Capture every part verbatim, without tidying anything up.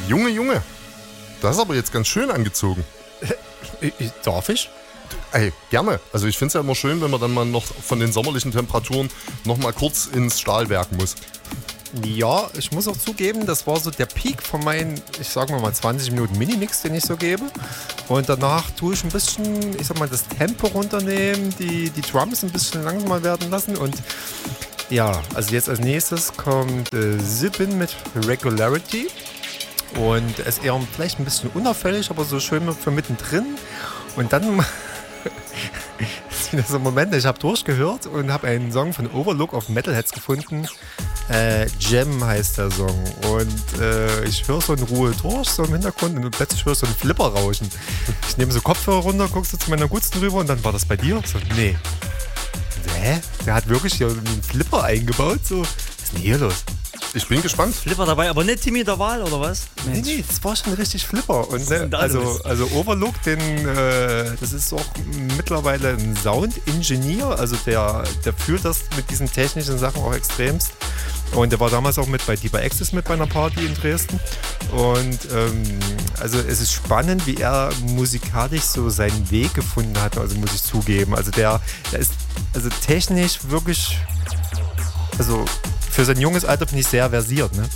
Junge, Junge, das ist aber jetzt ganz schön angezogen. Darf ich? Ey, gerne. Also ich finde es ja immer schön, wenn man dann mal noch von den sommerlichen Temperaturen noch mal kurz ins Stahlwerk muss. Ja, ich muss auch zugeben, das war so der Peak von meinen, ich sag mal mal zwanzig Minuten Minimix, den ich so gebe. Und danach tue ich ein bisschen, ich sag mal, das Tempo runternehmen, die, die Drums ein bisschen langsamer werden lassen. Und ja, also jetzt als nächstes kommt äh, Zippin mit Regularity. Und es ist eher vielleicht ein bisschen unauffällig, aber so schön für mittendrin. Und dann ist wieder so ein Moment, ich habe durchgehört und habe einen Song von Overlook auf Metalheads gefunden. Äh, Gem heißt der Song. Und äh, ich höre so in Ruhe durch, so im Hintergrund, und plötzlich höre ich so einen Flipper rauschen. Ich nehme so Kopfhörer runter, guckst du zu meiner Gutsten rüber und dann war das bei dir? So, nee. Hä? Der hat wirklich hier einen Flipper eingebaut? So, was ist denn hier los? Ich bin gespannt. Flipper dabei, aber nicht Timmy der Wahl, oder was? Nee, nee, das war schon richtig Flipper. Und, ne, da also, los? also Overlook, den, äh, das ist auch mittlerweile ein Sound-Ingenieur. Also der, der führt das mit diesen technischen Sachen auch extremst. Und der war damals auch mit bei Deeper Access mit bei einer Party in Dresden. Und ähm, also es ist spannend, wie er musikalisch so seinen Weg gefunden hat, also muss ich zugeben. Also der, der ist also technisch wirklich, also für sein junges Alter finde ich sehr versiert, ne?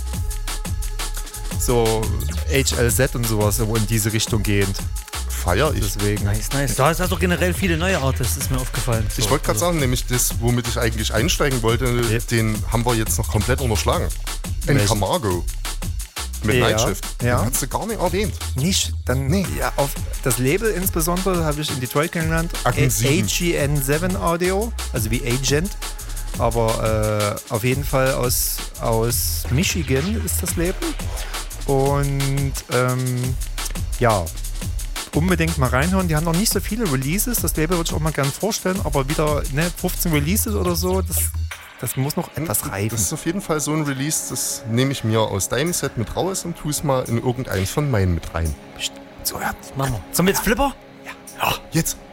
So H L Z und sowas, so in diese Richtung gehend. Feier ich. Deswegen. Nice, nice. Da hast du doch generell viele neue Artists, ist mir aufgefallen. Ich So, wollte gerade also. sagen, nämlich das, womit ich eigentlich einsteigen wollte, Ja. den haben wir jetzt noch komplett unterschlagen. In Welchen? Camargo. Mit Ja. Night Shift. Ja. Den hast du gar nicht erwähnt. Nicht, dann Nee. ja, auf das Label insbesondere habe ich in Detroit kennengelernt. Agent A sieben. G N sieben Audio, also wie Agent. Aber äh, auf jeden Fall aus, aus Michigan ist das Label. Und ähm, ja, unbedingt mal reinhören. Die haben noch nicht so viele Releases. Das Label würde ich auch mal gerne vorstellen. Aber wieder ne, fünfzehn Releases oder so, das, das muss noch etwas reifen. Das ist auf jeden Fall so ein Release, das nehme ich mir aus deinem Set mit raus und tue es mal in irgendeins von meinen mit rein. So, ja. Machen wir. Sollen wir jetzt Flipper? Jetzt.